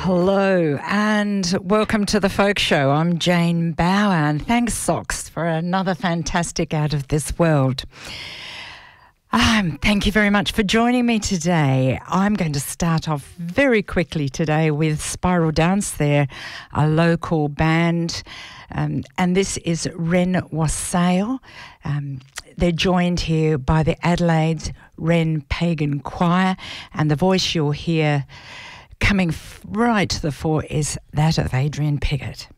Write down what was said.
Hello and welcome to the Folk Show. I'm Jane Bauer and thanks Socks for another fantastic Out of This World. Thank you very much for joining me today. I'm going to start off very quickly today with Spiral Dance. They're a local band and this is Wren Wassail. They're joined here by the Adelaide Wren Pagan Choir, and the voice you'll hear coming right to the fore is that of Adrian Piggott.